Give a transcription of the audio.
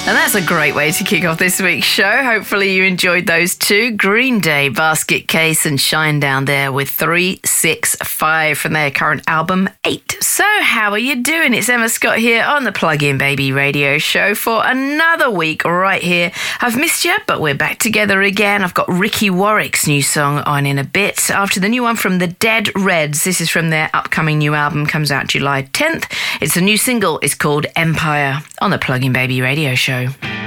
And that's a great way to kick off this week's show. Hopefully you enjoyed those two. Green Day, Basket Case and Shine Down there with 365 from their current album 8. So how are you doing? It's Emma Scott here on the Plug-In Baby radio show for another week right here. I've missed you, but we're back together again. I've got Ricky Warwick's new song on in a bit after the new one from the Dead Reds. This is from their upcoming new album, comes out July 10th. It's a new single. It's called Empire on the Plug-In Baby radio show.